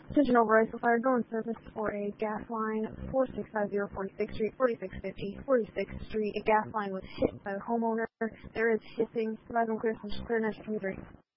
Attention override fire going service for a gas line 4650 46th Street, 4650 46th Street. A gas line was hit by a homeowner. There is hissing. Provide them clear, clear, 923.